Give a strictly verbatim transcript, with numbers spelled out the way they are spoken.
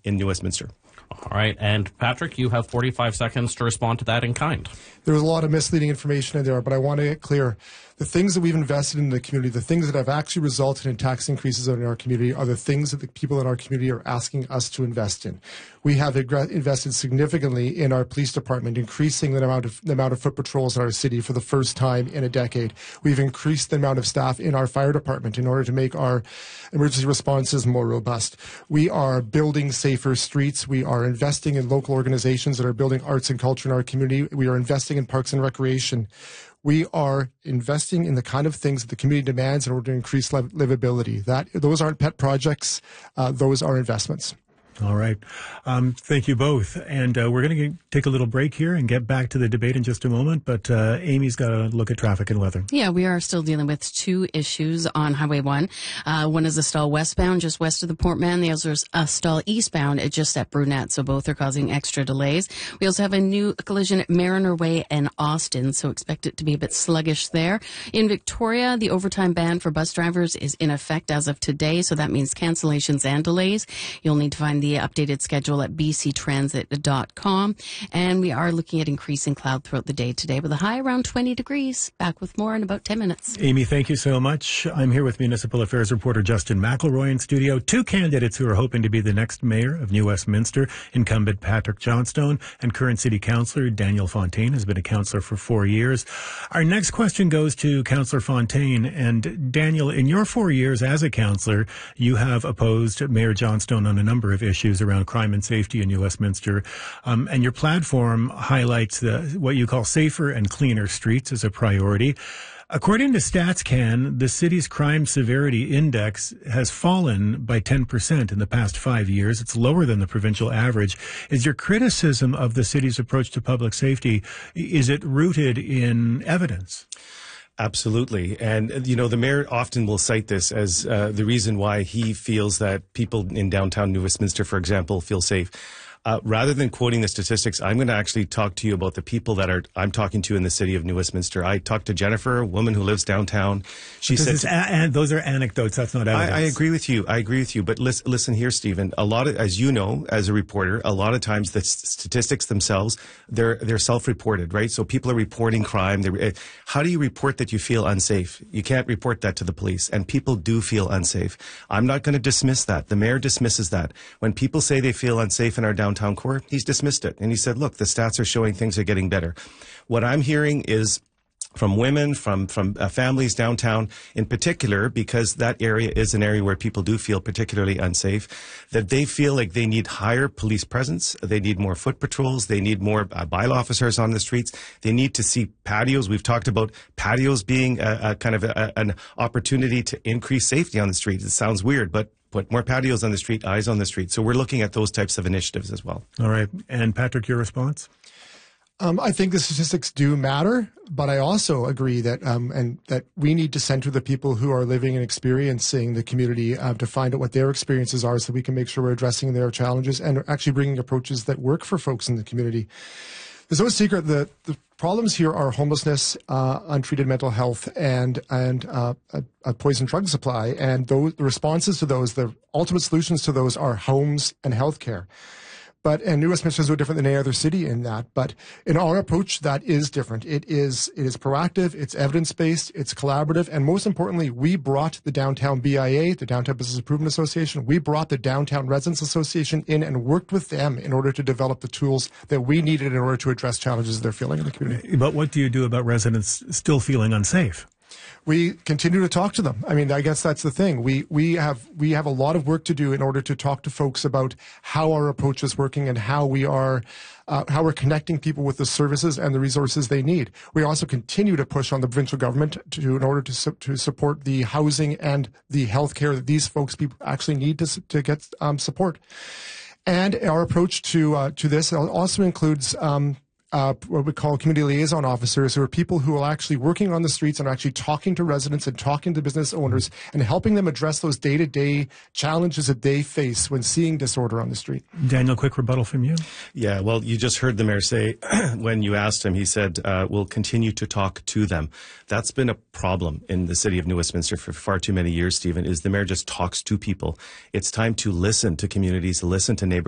in New Westminster. All right. And Patrick, you have forty-five seconds to respond to that in kind. There's a lot of misleading information in there, but I want to get clear. The things that we've invested in the community, the things that have actually resulted in tax increases in our community are the things that the people in our community are asking us to invest in. We have invested significantly in our police department, increasing the amount of the amount of foot patrols in our city for the first time in a decade. We've increased the amount of staff in our fire department in order to make our emergency responses more robust. We are building safer streets. We are investing in local organizations that are building arts and culture in our community. We are investing in parks and recreation. We are investing in the kind of things that the community demands in order to increase liv- livability. That those aren't pet projects; uh, those are investments. All right. Um, thank you both. And uh, we're going to take a little break here and get back to the debate in just a moment. But uh, Amy's got to look at traffic and weather. Yeah, we are still dealing with two issues on Highway one. Uh, one is a stall westbound, just west of the Port Man. The other is a stall eastbound, just at Brunette. So both are causing extra delays. We also have a new collision at Mariner Way and Austin, so expect it to be a bit sluggish there. In Victoria, the overtime ban for bus drivers is in effect as of today, so that means cancellations and delays. You'll need to find the updated schedule at b c transit dot com. And we are looking at increasing cloud throughout the day today with a high around twenty degrees. Back with more in about ten minutes. Amy, thank you so much. I'm here with Municipal Affairs reporter Justin McElroy in studio. Two candidates who are hoping to be the next mayor of New Westminster, incumbent Patrick Johnstone and current city councillor Daniel Fontaine, has been a councillor for four years. Our next question goes to Councillor Fontaine. And Daniel, in your four years as a councillor, you have opposed Mayor Johnstone on a number of issues around crime and safety in New Westminster. Um, and your platform highlights the, what you call safer and cleaner streets as a priority. According to StatsCan, the city's crime severity index has fallen by ten percent in the past five years. It's lower than the provincial average. Is your criticism of the city's approach to public safety, is it rooted in evidence? Absolutely. And, you know, the mayor often will cite this as uh, the reason why he feels that people in downtown New Westminster, for example, feel safe. Uh, rather than quoting the statistics, I'm going to actually talk to you about the people that are I'm talking to in the city of New Westminster. I talked to Jennifer, a woman who lives downtown. She this said, is a- and those are anecdotes. That's not evidence. I, I agree with you. I agree with you. But listen, listen here, Stephen. A lot of, as you know, as a reporter, a lot of times the statistics themselves, they're they're self-reported, right? So people are reporting crime. They're, how do you report that you feel unsafe? You can't report that to the police, and people do feel unsafe. I'm not going to dismiss that. The mayor dismisses that. When people say they feel unsafe in our downtown core, he's dismissed it. And he said, look, the stats are showing things are getting better. What I'm hearing is from women, from from uh, families downtown in particular, because that area is an area where people do feel particularly unsafe, that they feel like they need higher police presence, they need more foot patrols, they need more uh, bylaw officers on the streets, they need to see patios. We've talked about patios being a, a kind of a, an opportunity to increase safety on the streets. It sounds weird, but put more patios on the street, eyes on the street. So we're looking at those types of initiatives as well. All right. And Patrick, your response? Um, I think the statistics do matter, but I also agree that um, and that we need to center the people who are living and experiencing the community uh, to find out what their experiences are, so we can make sure we're addressing their challenges and actually bringing approaches that work for folks in the community. There's no secret that the problems here are homelessness, uh, untreated mental health, and and uh, a, a poison drug supply. And those the responses to those, the ultimate solutions to those, are homes and healthcare. But, and New Westminster is no different than any other city in that. But in our approach, that is different. It is, it is proactive, it's evidence-based, it's collaborative, and most importantly, we brought the Downtown B I A, the Downtown Business Improvement Association, we brought the Downtown Residents Association in and worked with them in order to develop the tools that we needed in order to address challenges they're feeling in the community. But what do you do about residents still feeling unsafe? We continue to talk to them. I mean, I guess that's the thing. We we have we have a lot of work to do in order to talk to folks about how our approach is working and how we are uh, how we're connecting people with the services and the resources they need. We also continue to push on the provincial government to in order to su- to support the housing and the healthcare that these folks people actually need to to get um, support. And our approach to uh, to this also includes Um, Uh, what we call community liaison officers, who are people who are actually working on the streets and are actually talking to residents and talking to business owners and helping them address those day-to-day challenges that they face when seeing disorder on the street. Daniel, quick rebuttal from you. Yeah, well, you just heard the mayor say when you asked him, he said, uh, we'll continue to talk to them. That's been a problem in the city of New Westminster for far too many years, Stephen, is the mayor just talks to people. It's time to listen to communities, listen to neighbors.